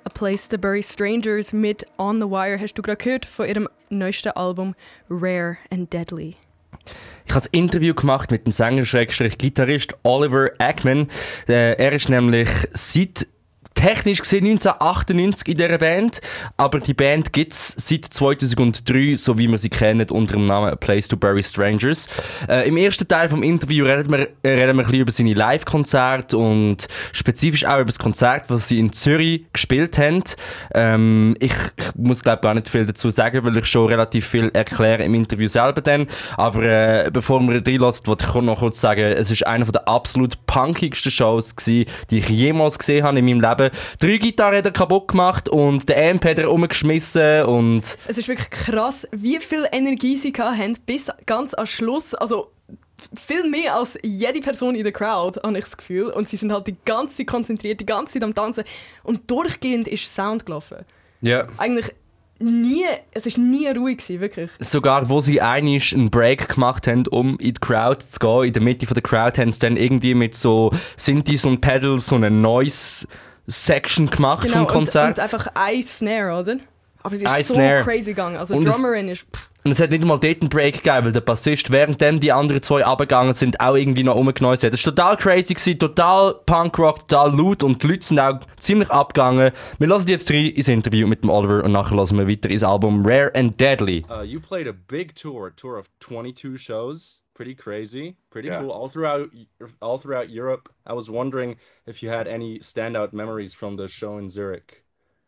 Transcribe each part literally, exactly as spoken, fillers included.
A Place to Bury Strangers mit On the Wire hast du gerade gehört von ihrem neuesten Album Rare and Deadly. Ich habe ein Interview gemacht mit dem Sänger-Gitarrist Oliver Eggman. Äh, er ist nämlich seit technisch gesehen neunzehnhundertachtundneunzig in dieser Band, aber die Band gibt es seit zweitausenddrei, so wie wir sie kennen, unter dem Namen A Place to Bury Strangers. Äh, Im ersten Teil des Interviews reden wir, äh, reden wir ein bisschen über seine Live-Konzerte und spezifisch auch über das Konzert, das sie in Zürich gespielt haben. Ähm, ich, ich muss glaube gar nicht viel dazu sagen, weil ich schon relativ viel erkläre im Interview selber dann. Aber äh, bevor wir reinlassen, wollte ich noch kurz sagen, es war einer der absolut punkigsten Shows gewesen, die ich jemals gesehen habe in meinem Leben. Drei Gitarren hat er kaputt gemacht und den Amp hat er umgeschmissen und... Es ist wirklich krass, wie viel Energie sie hatten bis ganz am Schluss. Also viel mehr als jede Person in der Crowd, habe ich das Gefühl. Und sie sind halt die ganze Zeit konzentriert, die ganze Zeit am Tanzen. Und durchgehend ist Sound gelaufen. Ja. Eigentlich nie, es war nie ruhig gewesen, wirklich. Sogar, wo sie einmal einen Break gemacht haben, um in die Crowd zu gehen, in der Mitte der Crowd, haben sie dann irgendwie mit so Synthes und Pedals so eine Noise Section gemacht genau, vom Konzert. Und, und einfach ein Snare, oder? Aber sie ein ist so Snare. crazy gegangen. Also und die Drummerin ist... Pff. Und es hat nicht mal dort einen Break gegeben, weil der Bassist, während dann die anderen zwei runtergegangen sind, auch irgendwie noch rumgeneuert hat. Das war total crazy, gewesen, total Punkrock, total laut und die Leute sind auch ziemlich abgegangen. Wir hören jetzt rein ins Interview mit dem Oliver und nachher hören wir weiter ins Album Rare and Deadly. Uh, you played a big tour, a tour of twenty-two shows. Pretty crazy, pretty yeah. cool, all throughout all throughout Europe. I was wondering if you had any standout memories from the show in Zurich.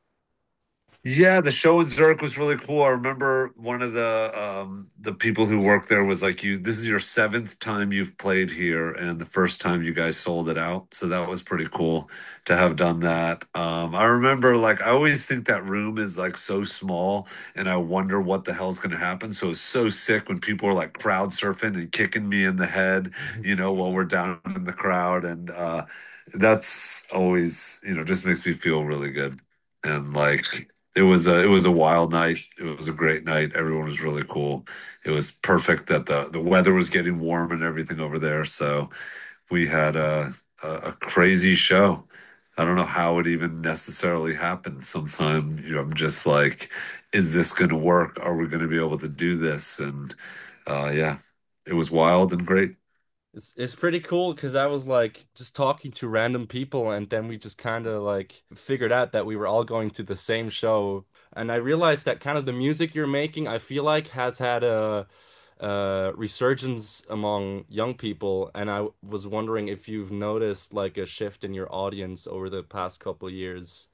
Yeah, the show in Zurich was really cool. I remember one of the um, the people who worked there was like, "You, this is your seventh time you've played here, and the first time you guys sold it out." So that was pretty cool to have done that. Um, I remember, like, I always think that room is like so small, and I wonder what the hell's going to happen. So it's so sick when people are like crowd surfing and kicking me in the head, you know, while we're down in the crowd, and uh, that's always, you know, just makes me feel really good, and like. It was a it was a wild night. It was a great night. Everyone was really cool. It was perfect that the the weather was getting warm and everything over there. So we had a a, a crazy show. I don't know how it even necessarily happened. Sometimes, you know, I'm just like, is this going to work? Are we going to be able to do this? And uh, yeah, it was wild and great. It's it's pretty cool because I was like just talking to random people and then we just kind of like figured out that we were all going to the same show. And I realized that kind of the music you're making, I feel like has had a, a resurgence among young people. And I was wondering if you've noticed like a shift in your audience over the past couple of years.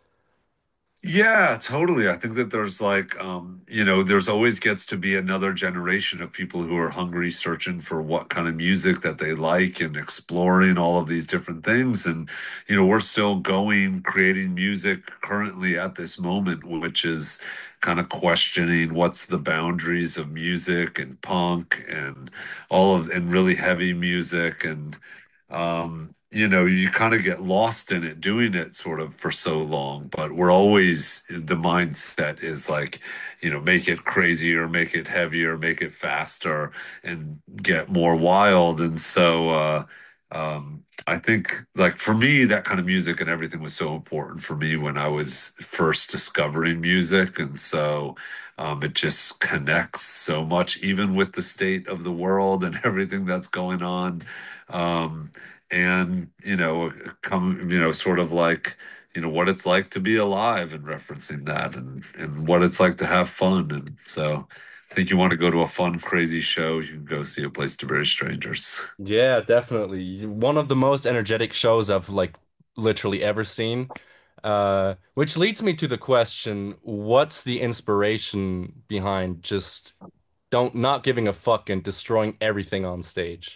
Yeah, totally. I think that there's like, um, you know, there's always gets to be another generation of people who are hungry, searching for what kind of music that they like and exploring all of these different things. And, you know, we're still going, creating music currently at this moment, which is kind of questioning what's the boundaries of music and punk and all of, and really heavy music. And, um, you know, you kind of get lost in it doing it sort of for so long, but we're always, the mindset is like, you know, make it crazier, make it heavier, make it faster and get more wild. And so, uh, um, I think like for me, that kind of music and everything was so important for me when I was first discovering music. And so, um, it just connects so much, even with the state of the world and everything that's going on. Um, and you know come you know sort of like you know what it's like to be alive and referencing that and and what it's like to have fun. And so I think you want to go to a fun crazy show, you can go see A Place to Bury Strangers. Yeah, definitely one of the most energetic shows I've like literally ever seen, uh which leads me to the question, what's the inspiration behind just don't not giving a fuck and destroying everything on stage?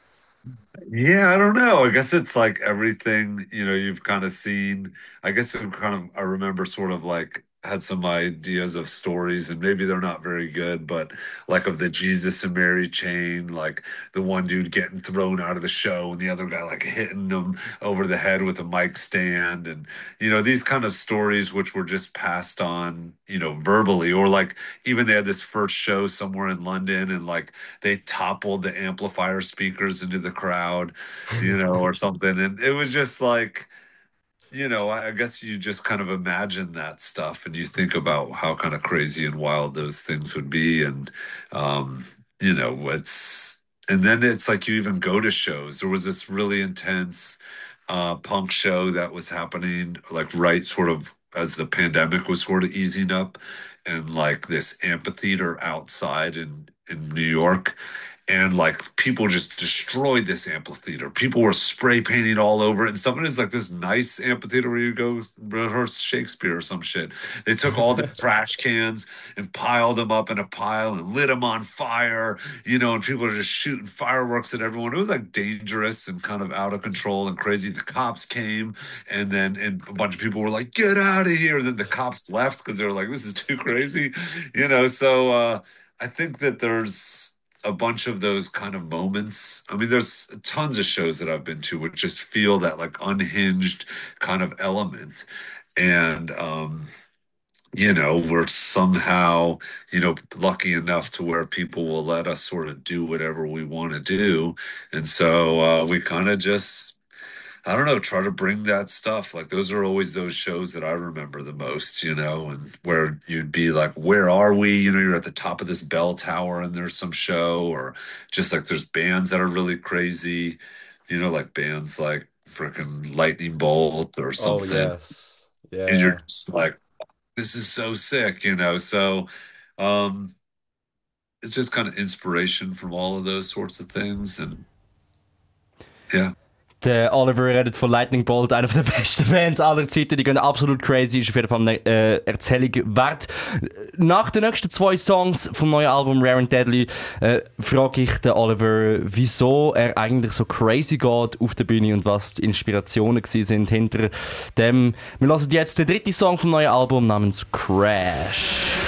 Yeah, I don't know. I guess it's like everything, you know, you've kind of seen. I guess it kind of, I remember sort of like had some ideas of stories, and maybe they're not very good, but like of the Jesus and Mary chain, like the one dude getting thrown out of the show and the other guy like hitting him over the head with a mic stand. And, you know, these kind of stories which were just passed on, you know, verbally, or like even they had this first show somewhere in London and like they toppled the amplifier speakers into the crowd, you know, or something. And it was just like, you know, I, I guess you just kind of imagine that stuff and you think about how kind of crazy and wild those things would be. And, um, you know, it's, and then it's like you even go to shows. There was this really intense uh, punk show that was happening, like right sort of as the pandemic was sort of easing up, and like this amphitheater outside in in New York, and like people just destroyed this amphitheater. People were spray painting all over it and stuff. And it's like this nice amphitheater where you go rehearse Shakespeare or some shit. They took all the trash cans and piled them up in a pile and lit them on fire, you know, and people are just shooting fireworks at everyone. It was like dangerous and kind of out of control and crazy. The cops came, and then and a bunch of people were like, get out of here. And then the cops left because they were like, this is too crazy, you know. So uh, I think that there's a bunch of those kind of moments. I mean, there's tons of shows that I've been to which just feel that like unhinged kind of element. And um, you know, we're somehow, you know, lucky enough to where people will let us sort of do whatever we want to do. And so uh, we kind of just I don't know, try to bring that stuff. Like those are always those shows that I remember the most, you know, and where you'd be like, where are we? You know, you're at the top of this bell tower and there's some show, or just like there's bands that are really crazy, you know, like bands like freaking Lightning Bolt or Oh something. yes, And you're yeah. just like, this is so sick, you know. So um it's just kind of inspiration from all of those sorts of things. And yeah. Der Oliver redet von Lightning Bolt, einer der besten Bands aller Zeiten. Die gehen absolut crazy, ist auf jeden Fall eine äh, Erzählung wert. Nach den nächsten zwei Songs vom neuen Album Rare and Deadly äh, frage ich den Oliver, wieso er eigentlich so crazy geht auf der Bühne und was die Inspirationen gewesen sind hinter dem. Wir hören jetzt den dritten Song vom neuen Album namens Crash.